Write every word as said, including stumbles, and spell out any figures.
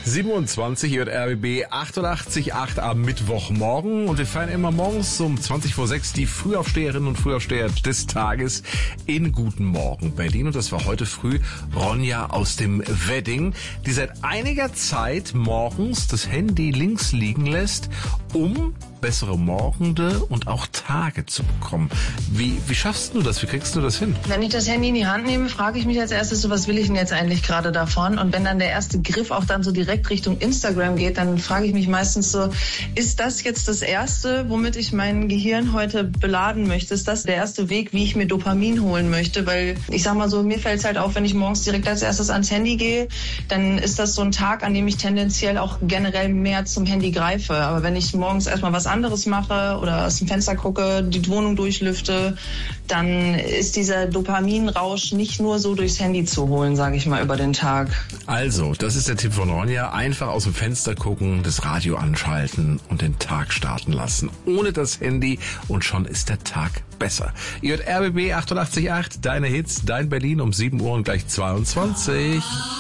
siebenundzwanzig J R B B achtundachtzig Komma acht am Mittwochmorgen und wir feiern immer morgens um zwanzig vor sechs die Frühaufsteherinnen und Frühaufsteher des Tages in Guten Morgen Berlin. Und das war heute früh Ronja aus dem Wedding, die seit einiger Zeit morgens das Handy links liegen lässt, um bessere Morgende und auch Tage zu bekommen. Wie, wie schaffst du das? Wie kriegst du das hin? Wenn ich das Handy in die Hand nehme, frage ich mich als erstes so, was will ich denn jetzt eigentlich gerade davon? Und wenn dann der erste Griff auch dann so direkt Richtung Instagram geht, dann frage ich mich meistens so, ist das jetzt das Erste, womit ich mein Gehirn heute beladen möchte? Ist das der erste Weg, wie ich mir Dopamin holen möchte? Weil ich sag mal so, mir fällt es halt auf, wenn ich morgens direkt als erstes ans Handy gehe, dann ist das so ein Tag, an dem ich tendenziell auch generell mehr zum Handy greife. Aber wenn ich morgens erstmal was anderes mache oder aus dem Fenster gucke, die Wohnung durchlüfte, dann ist dieser Dopaminrausch nicht nur so durchs Handy zu holen, sage ich mal, über den Tag. Also, das ist der Tipp von Ronja. Einfach aus dem Fenster gucken, das Radio anschalten und den Tag starten lassen. Ohne das Handy und schon ist der Tag besser. J R B B achtundachtzig Komma acht, deine Hits, dein Berlin um sieben Uhr und gleich zweiundzwanzig.